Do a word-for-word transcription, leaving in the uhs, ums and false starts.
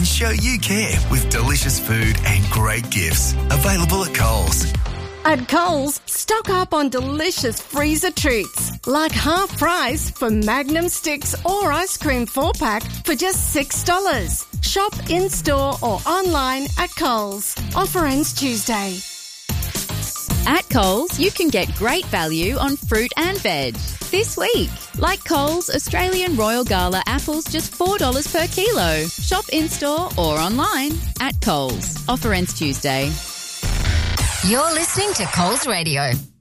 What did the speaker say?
Show you care with delicious food and great gifts. Available at Coles. At Coles, stock up on delicious freezer treats, like half price for Magnum sticks or ice cream four-pack for just six dollars. Shop in-store or online at Coles. Offer ends Tuesday. At Coles, you can get great value on fruit and veg this week. Like Coles Australian Royal Gala apples, just four dollars per kilo. Shop in-store or online at Coles. Offer ends Tuesday. You're listening to Coles Radio.